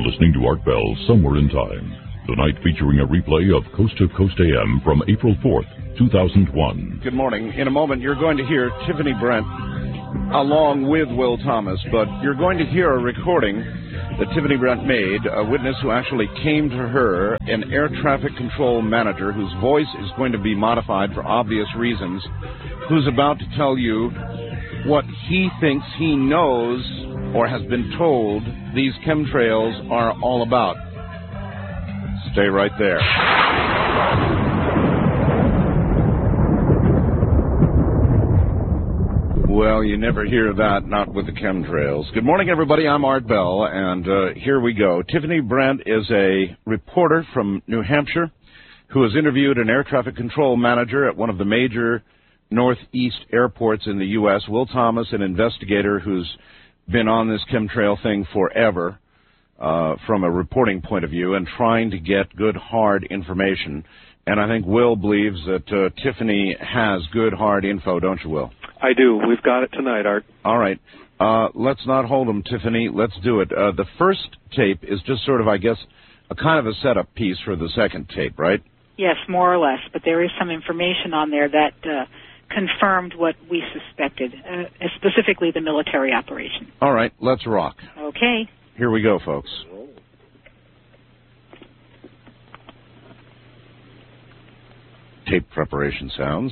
listening to Art Bell, Somewhere in Time. Tonight featuring a replay of Coast to Coast AM from April 4th, 2001. Good morning. In a moment, you're going to hear Tiffany Brent along with Will Thomas, but you're going to hear a recording that Tiffany Brent made, a witness who actually came to her, an air traffic control manager whose voice is going to be modified for obvious reasons, who's about to tell you what he thinks he knows or has been told these chemtrails are all about. Stay right there. Well, you never hear that, not with the chemtrails. Good morning, everybody. I'm Art Bell, and here we go. Tiffany Brent is a reporter from New Hampshire who has interviewed an air traffic control manager at one of the major Northeast airports in the U.S., Will Thomas, an investigator who's been on this chemtrail thing forever from a reporting point of view and trying to get good, hard information. And I think Will believes that Tiffany has good, hard info, don't you, Will? I do. We've got it tonight, Art. All right. Let's not hold them, Tiffany. Let's do it. The first tape is just sort of, I guess, a kind of a setup piece for the second tape, right? Yes, more or less. But there is some information on there that confirmed what we suspected, specifically the military operation. All right. Let's rock. Okay. Here we go, folks. Tape preparation sounds.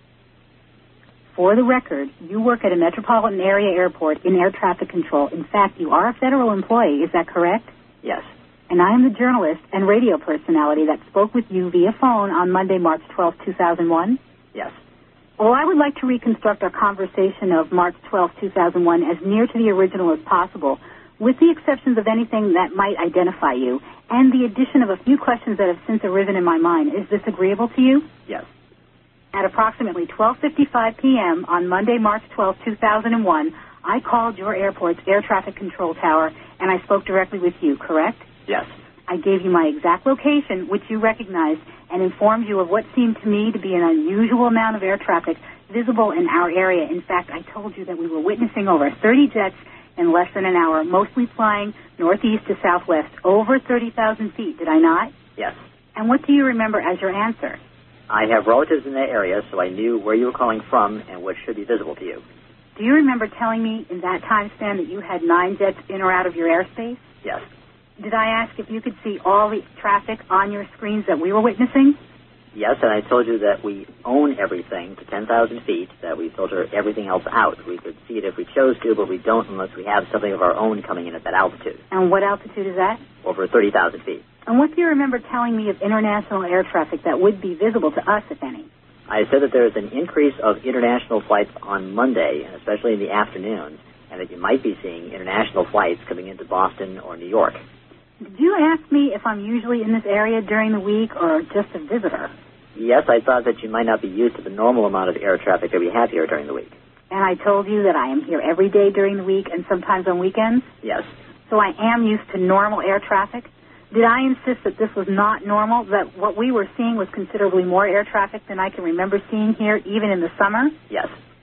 For the record, you work at a metropolitan area airport in air traffic control. In fact, you are a federal employee. Is that correct? Yes. And I am the journalist and radio personality that spoke with you via phone on Monday, March 12, 2001? Yes. Well, I would like to reconstruct our conversation of March 12, 2001 as near to the original as possible, with the exceptions of anything that might identify you, and the addition of a few questions that have since arisen in my mind. Is this agreeable to you? Yes. At approximately 12:55 p.m. on Monday, March 12, 2001, I called your airport's air traffic control tower, and I spoke directly with you, correct? Yes. I gave you my exact location, which you recognized, and informed you of what seemed to me to be an unusual amount of air traffic visible in our area. In fact, I told you that we were witnessing over 30 jets in less than an hour, mostly flying northeast to southwest, over 30,000 feet, did I not? Yes. And what do you remember as your answer? I have relatives in that area, so I knew where you were calling from and what should be visible to you. Do you remember telling me in that time span that you had 9 jets in or out of your airspace? Yes. Did I ask if you could see all the traffic on your screens that we were witnessing? Yes, and I told you that we own everything to 10,000 feet, that we filter everything else out. We could see it if we chose to, but we don't unless we have something of our own coming in at that altitude. And what altitude is that? Over 30,000 feet. And what do you remember telling me of international air traffic that would be visible to us, if any? I said that there is an increase of international flights on Monday, and especially in the afternoon, and that you might be seeing international flights coming into Boston or New York. Did you ask me if I'm usually in this area during the week or just a visitor? Yes, I thought that you might not be used to the normal amount of air traffic that we have here during the week. And I told you that I am here every day during the week and sometimes on weekends? Yes. So I am used to normal air traffic? Did I insist that this was not normal, that what we were seeing was considerably more air traffic than I can remember seeing here, even in the summer? Yes.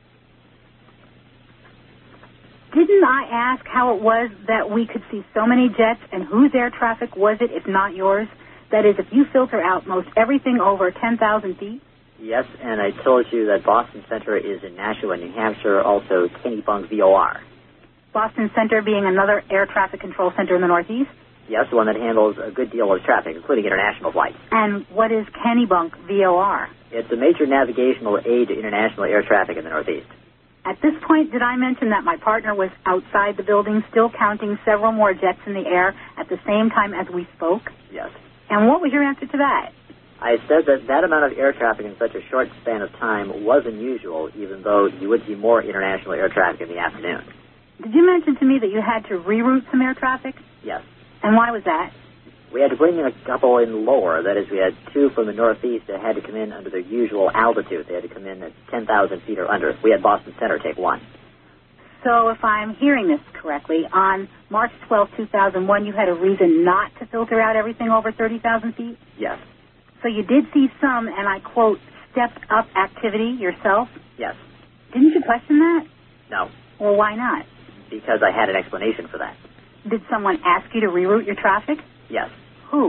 Didn't I ask how it was that we could see so many jets, and whose air traffic was it, if not yours? That is, if you filter out most everything over 10,000 feet? Yes, and I told you that Boston Center is in Nashua, New Hampshire, also Kennebunk VOR. Boston Center being another air traffic control center in the Northeast? Yes, one that handles a good deal of traffic, including international flights. And what is Kennebunk VOR? It's a major navigational aid to international air traffic in the Northeast. At this point, did I mention that my partner was outside the building, still counting several more jets in the air at the same time as we spoke? Yes. And what was your answer to that? I said that that amount of air traffic in such a short span of time was unusual, even though you would see more international air traffic in the afternoon. Did you mention to me that you had to reroute some air traffic? Yes. And why was that? We had to bring in a couple in lower. That is, we had 2 from the Northeast that had to come in under their usual altitude. They had to come in at 10,000 feet or under. We had Boston Center take 1. So if I'm hearing this correctly, on March 12, 2001, you had a reason not to filter out everything over 30,000 feet? Yes. So you did see some, and I quote, stepped up activity yourself? Yes. Didn't you question that? No. Well, why not? Because I had an explanation for that. Did someone ask you to reroute your traffic? Yes. Who?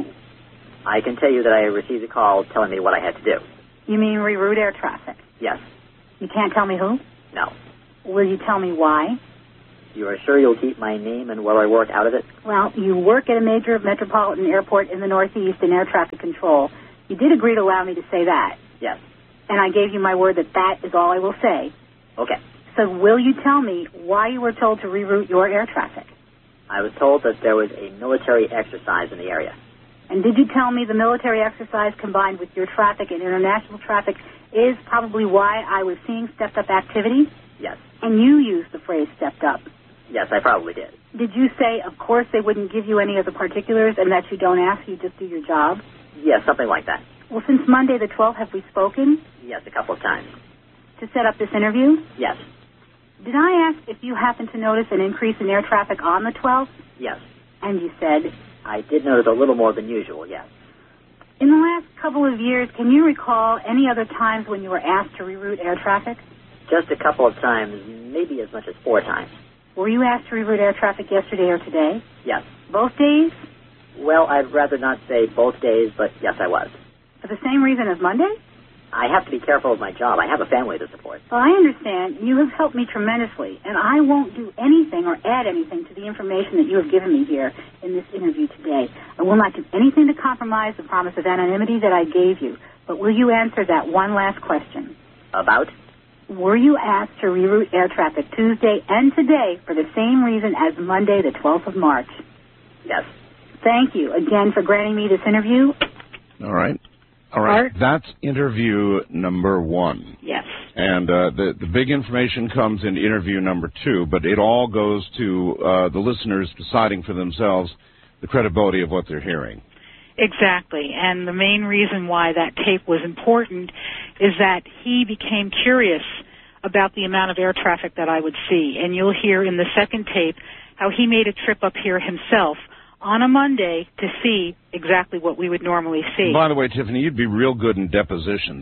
I can tell you that I received a call telling me what I had to do. You mean reroute air traffic? Yes. You can't tell me who? No. Will you tell me why? You are sure you'll keep my name and where I work out of it? Well, you work at a major metropolitan airport in the Northeast in air traffic control. You did agree to allow me to say that. Yes. And I gave you my word that that is all I will say. Okay. So will you tell me why you were told to reroute your air traffic? I was told that there was a military exercise in the area. And did you tell me the military exercise combined with your traffic and international traffic is probably why I was seeing stepped-up activity? Yes. And you used the phrase stepped up. Yes, I probably did. Did you say, of course, they wouldn't give you any of the particulars and that you don't ask, you just do your job? Yes, something like that. Well, since Monday the 12th, have we spoken? Yes, a couple of times. To set up this interview? Yes. Did I ask if you happened to notice an increase in air traffic on the 12th? Yes. And you said? I did notice a little more than usual, yes. In the last couple of years, can you recall any other times when you were asked to reroute air traffic? Just a couple of times, maybe as much as 4 times. Were you asked to reroute air traffic yesterday or today? Yes. Both days? Well, I'd rather not say both days, but yes, I was. For the same reason as Monday? I have to be careful of my job. I have a family to support. Well, I understand. You have helped me tremendously, and I won't do anything or add anything to the information that you have given me here in this interview today. I will not do anything to compromise the promise of anonymity that I gave you. But will you answer that one last question? About? Were you asked to reroute air traffic Tuesday and today for the same reason as Monday, the 12th of March? Yes. Thank you again for granting me this interview. All right. All right. Art? That's interview number 1. Yes. And the big information comes in interview number 2, but it all goes to the listeners deciding for themselves the credibility of what they're hearing. Exactly. And the main reason why that tape was important is that he became curious about the amount of air traffic that I would see. And you'll hear in the second tape how he made a trip up here himself on a Monday to see exactly what we would normally see. By the way, Tiffany, you'd be real good in depositions.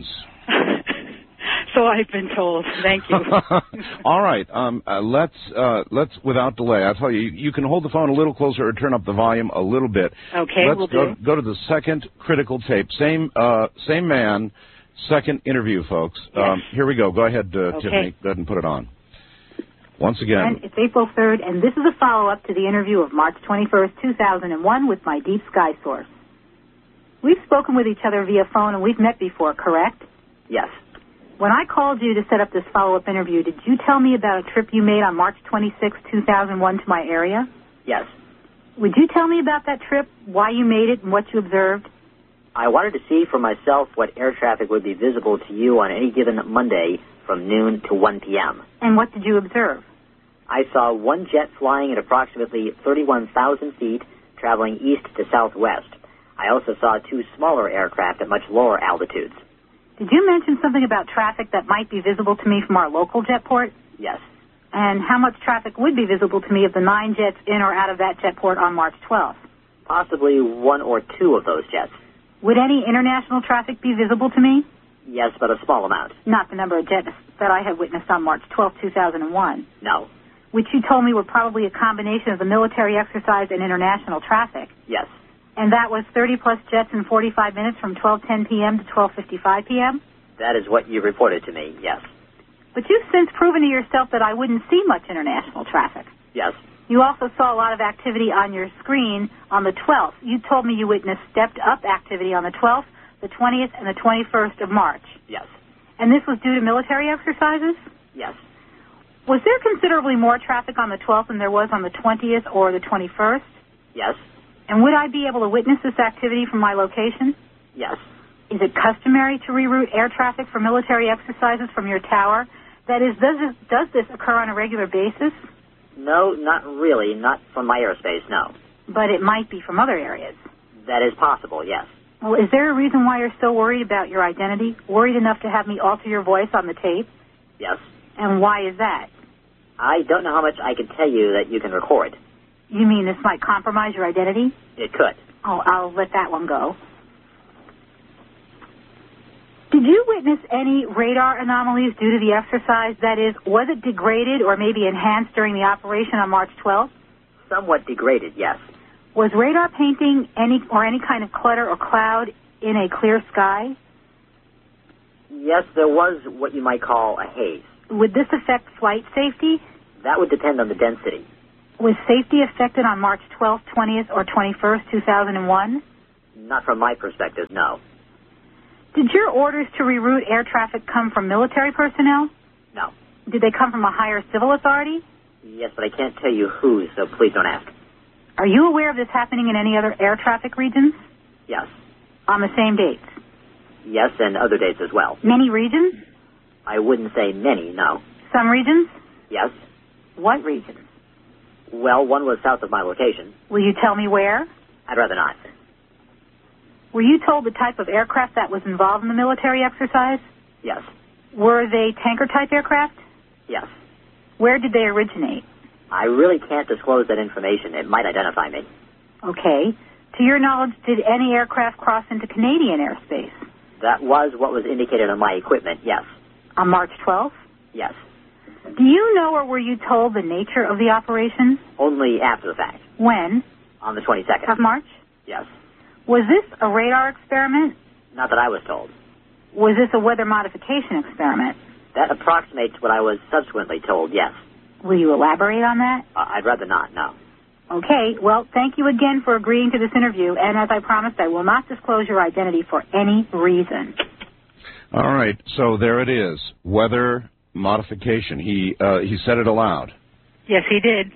So I've been told. Thank you. All right. Let's without delay. I'll tell you, you can hold the phone a little closer or turn up the volume a little bit. Okay, let's go to the second critical tape. Same man, second interview, folks. Yes. Here we go. Go ahead, Okay. Tiffany. Go ahead and put it on. Once again. And it's April 3rd, and this is a follow-up to the interview of March 21st, 2001 with my Deep Sky source. We've spoken with each other via phone, and we've met before, correct? Yes. When I called you to set up this follow-up interview, did you tell me about a trip you made on March 26, 2001 to my area? Yes. Would you tell me about that trip, why you made it, and what you observed? I wanted to see for myself what air traffic would be visible to you on any given Monday from noon to 1 p.m. And what did you observe? I saw one jet flying at approximately 31,000 feet, traveling east to southwest. I also saw 2 smaller aircraft at much lower altitudes. Did you mention something about traffic that might be visible to me from our local jetport? Yes. And how much traffic would be visible to me of the 9 jets in or out of that jetport on March 12th? Possibly 1 or 2 of those jets. Would any international traffic be visible to me? Yes, but a small amount. Not the number of jets that I had witnessed on March 12, 2001. No. Which you told me were probably a combination of the military exercise and international traffic. Yes. And that was 30-plus jets in 45 minutes from 12:10 p.m. to 12:55 p.m.? That is what you reported to me, yes. But you've since proven to yourself that I wouldn't see much international traffic. Yes. You also saw a lot of activity on your screen on the 12th. You told me you witnessed stepped-up activity on the 12th, the 20th, and the 21st of March. Yes. And this was due to military exercises? Yes. Was there considerably more traffic on the 12th than there was on the 20th or the 21st? Yes. And would I be able to witness this activity from my location? Yes. Is it customary to reroute air traffic for military exercises from your tower? That is, does this occur on a regular basis? No, not really. Not from my airspace, no. But it might be from other areas. That is possible, yes. Well, is there a reason why you're still worried about your identity? Worried enough to have me alter your voice on the tape? Yes. And why is that? I don't know how much I can tell you that you can record. You mean this might compromise your identity? It could. Oh, I'll let that one go. Did you witness any radar anomalies due to the exercise? That is, was it degraded or maybe enhanced during the operation on March 12th? Somewhat degraded, yes. Was radar painting any kind of clutter or cloud in a clear sky? Yes, there was what you might call a haze. Would this affect flight safety? That would depend on the density. Was safety affected on March 12th, 20th, or 21st, 2001? Not from my perspective, no. Did your orders to reroute air traffic come from military personnel? No. Did they come from a higher civil authority? Yes, but I can't tell you who, so please don't ask. Are you aware of this happening in any other air traffic regions? Yes. On the same dates? Yes, and other dates as well. Many regions? I wouldn't say many, no. Some regions? Yes. What regions? Well, one was south of my location. Will you tell me where? I'd rather not. Were you told the type of aircraft that was involved in the military exercise? Yes. Were they tanker-type aircraft? Yes. Where did they originate? I really can't disclose that information. It might identify me. Okay. To your knowledge, did any aircraft cross into Canadian airspace? That was what was indicated on my equipment, yes. On March 12th? Yes. Do you know or were you told the nature of the operation? Only after the fact. When? On the 22nd. Of March? Yes. Was this a radar experiment? Not that I was told. Was this a weather modification experiment? That approximates what I was subsequently told, yes. Will you elaborate on that? I'd rather not, no. Okay, well, thank you again for agreeing to this interview, and as I promised, I will not disclose your identity for any reason. All right, so there it is, weather modification. He said it aloud. Yes, he did.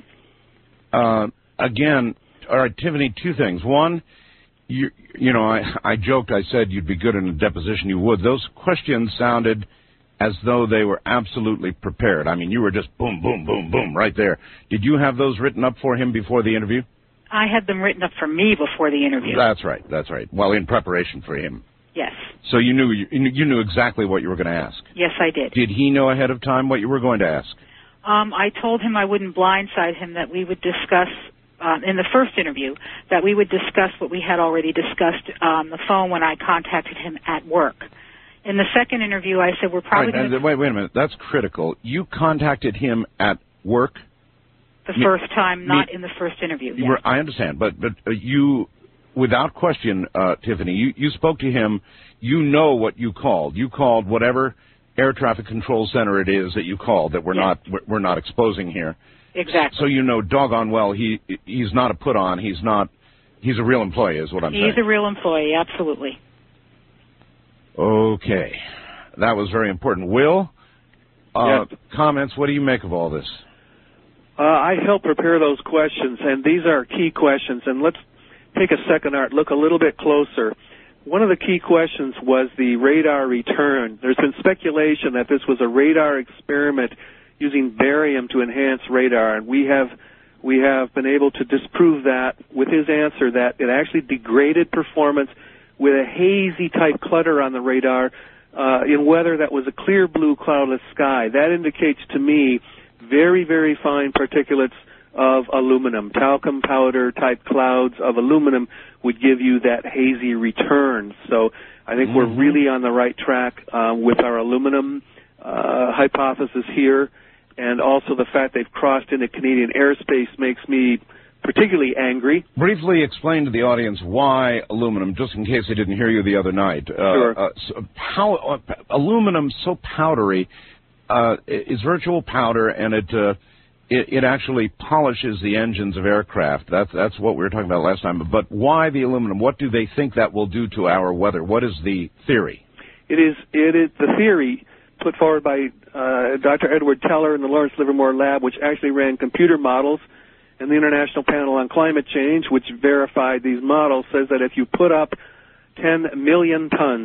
Again, all right, Tiffany, two things. One, you know, I joked, I said you'd be good in a deposition, you would. Those questions sounded as though they were absolutely prepared. I mean, you were just boom, boom, boom, boom, right there. Did you have those written up for him before the interview? I had them written up for me before the interview. That's right, that's right. Well, in preparation for him. Yes. So you knew exactly what you were going to ask. Yes, I did. Did he know ahead of time what you were going to ask? I told him I wouldn't blindside him, that we would discuss, in the first interview, that we would discuss what we had already discussed on the phone when I contacted him at work. In the second interview, I said we're probably going to... Wait a minute. That's critical. You contacted him at work? The first time, not in the first interview. Yes. I understand, but you, without question, Tiffany, you spoke to him. You know what you called. You called whatever air traffic control center it is that you called that we're not exposing here. Exactly. So you know doggone well he's not a put on. He's a real employee, is what I'm saying. He's a real employee, absolutely. Okay. That was very important. Will, yes. Comments, what do you make of all this? I helped prepare those questions, and these are key questions. And let's take a second, Art, look a little bit closer. One of the key questions was the radar return. There's been speculation that this was a radar experiment using barium to enhance radar, and we have been able to disprove that with his answer that it actually degraded performance with a hazy-type clutter on the radar in weather that was a clear blue cloudless sky. That indicates to me very, very fine particulates of aluminum. Talcum powder-type clouds of aluminum would give you that hazy return. So I think we're really on the right track with our aluminum hypothesis here, and also the fact they've crossed into Canadian airspace makes me particularly angry. Briefly explain to the audience why aluminum, just in case they didn't hear you the other night. Sure. How aluminum so powdery is virtual powder, and it actually polishes the engines of aircraft. That's what we were talking about last time. But why the aluminum? What do they think that will do to our weather? What is the theory? It is the theory put forward by Dr. Edward Teller in the Lawrence Livermore Lab, which actually ran computer models, and the International Panel on Climate Change, which verified these models, says that if you put up 10 million tons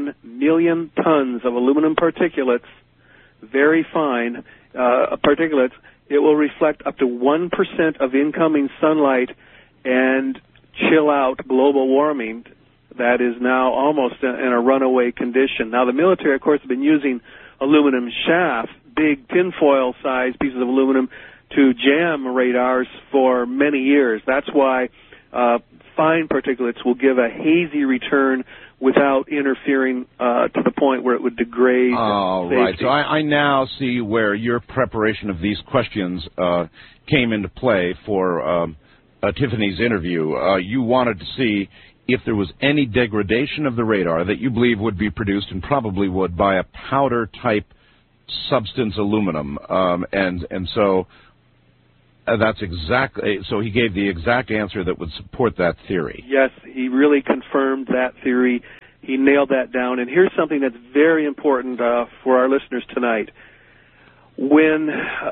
of aluminum particulates, very fine particulates, it will reflect up to 1% of incoming sunlight and chill out global warming that is now almost in a runaway condition. Now, the military, of course, has been using aluminum shaft, big tinfoil-sized pieces of aluminum, to jam radars for many years. That's why fine particulates will give a hazy return without interfering to the point where it would degrade. Oh, right. So I now see where your preparation of these questions came into play for Tiffany's interview. You wanted to see if there was any degradation of the radar that you believe would be produced, and probably would, by a powder-type substance, aluminum. And so that's exactly, so he gave the exact answer that would support that theory. Yes, he really confirmed that theory. He nailed that down. And here's something that's very important for our listeners tonight. When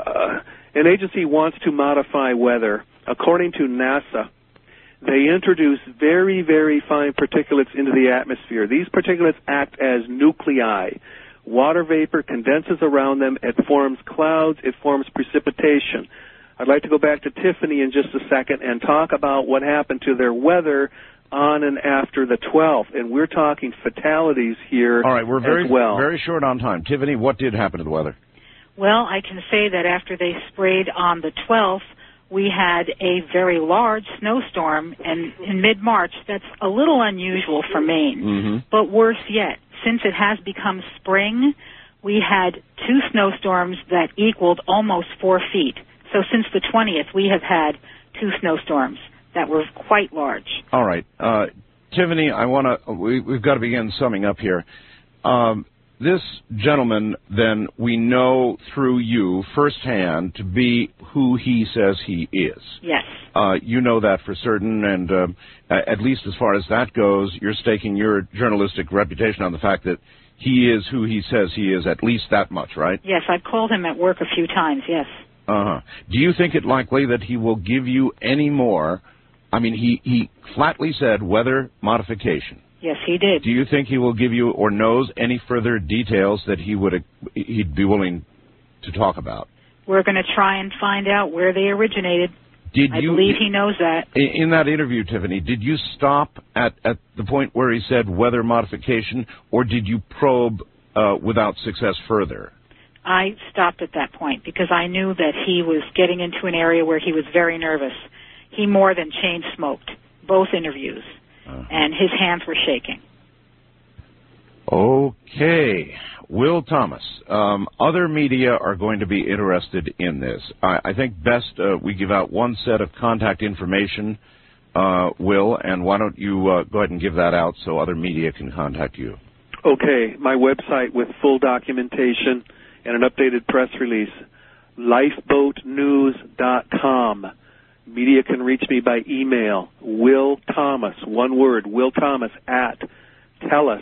an agency wants to modify weather, according to NASA, they introduce very, very fine particulates into the atmosphere. These particulates act as nuclei. Water vapor condenses around them. It forms clouds. It forms precipitation. I'd like to go back to Tiffany in just a second and talk about what happened to their weather on and after the 12th. And we're talking fatalities here. All right, we're very, as well. very short on time. Tiffany, what did happen to the weather? Well, I can say that after they sprayed on the 12th, we had a very large snowstorm, and in mid-March, that's a little unusual for Maine. Mm-hmm. But worse yet, since it has become spring, we had 2 snowstorms that equaled almost 4 feet. So since the 20th, we have had 2 snowstorms that were quite large. All right. Tiffany, we've got to begin summing up here. This gentleman, then, we know through you firsthand to be who he says he is. Yes. You know that for certain, and at least as far as that goes, you're staking your journalistic reputation on the fact that he is who he says he is, at least that much, right? Yes, I've called him at work a few times, yes. Uh-huh. Do you think it likely that he will give you any more? I mean, he flatly said weather modification. Yes, he did. Do you think he will give you or knows any further details that he'd be willing to talk about? We're going to try and find out where they originated. I believe he knows that. In that interview, Tiffany, did you stop at the point where he said weather modification, or did you probe without success further? I stopped at that point because I knew that he was getting into an area where he was very nervous. He more than chain smoked both interviews, and his hands were shaking. Okay. Will Thomas, other media are going to be interested in this. I think best we give out one set of contact information, Will, and why don't you go ahead and give that out so other media can contact you. Okay. My website with full documentation and an updated press release, lifeboatnews.com. Media can reach me by email, Will Thomas, one word, Will Thomas at TELUS,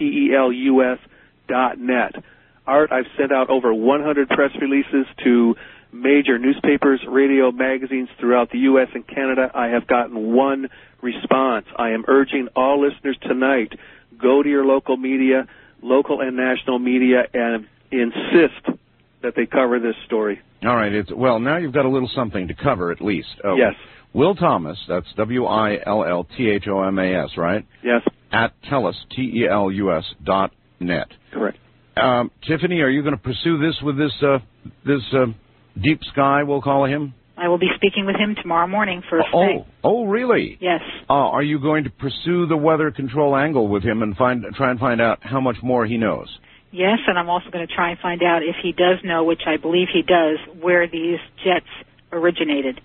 TELUS.net. Art, I've sent out over 100 press releases to major newspapers, radio, magazines throughout the U.S. and Canada. I have gotten one response. I am urging all listeners tonight, go to your local media, local and national media, and insist that they cover this story. All right. Well, now you've got a little something to cover, at least. Yes. Will Thomas, that's WILLTHOMAS, right? Yes. At TELUS, TELUS.net. Correct. Tiffany, are you going to pursue this with this Deep Sky, we'll call him? I will be speaking with him tomorrow morning first thing. Oh, really? Yes. Are you going to pursue the weather control angle with him and try and find out how much more he knows? Yes, and I'm also going to try and find out if he does know, which I believe he does, where these jets originated.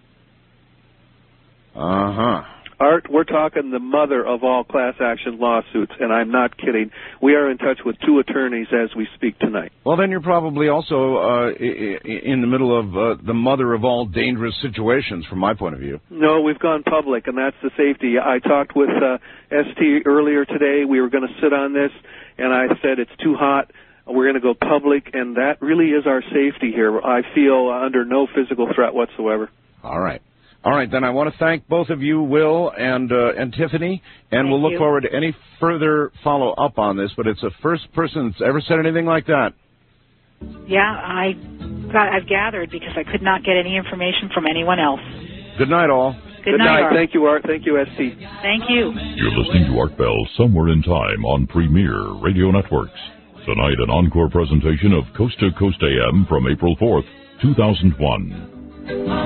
Uh-huh. Art, we're talking the mother of all class action lawsuits, and I'm not kidding. We are in touch with 2 attorneys as we speak tonight. Well, then you're probably also in the middle of the mother of all dangerous situations, from my point of view. No, we've gone public, and that's the safety. I talked with ST earlier today. We were going to sit on this, and I said it's too hot. We're going to go public, and that really is our safety here. I feel under no physical threat whatsoever. All right. All right, then I want to thank both of you, Will and Tiffany, and we'll look forward to any further follow-up on this, but it's the first person that's ever said anything like that. Yeah, I've gathered because I could not get any information from anyone else. Good night, all. Good night, Art. Thank you, Art. Thank you, ST. Thank you. You're listening to Art Bell Somewhere in Time on Premier Radio Networks. Tonight, an encore presentation of Coast to Coast AM from April 4th, 2001.